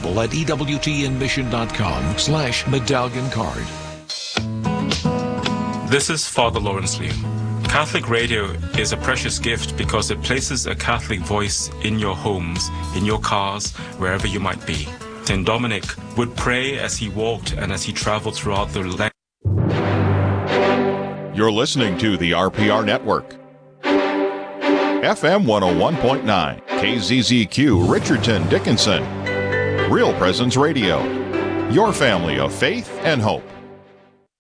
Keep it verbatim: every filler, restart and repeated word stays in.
available at ewtnmission.com slash medallion card. This is Father Lawrence Liu. Catholic radio is a precious gift because it places a Catholic voice in your homes, in your cars, wherever you might be. Saint Dominic would pray as he walked and as he traveled throughout the land. You're listening to the R P R Network. F M one oh one point nine, K Z Z Q, Richardson, Dickinson. Real Presence Radio. Your family of faith and hope.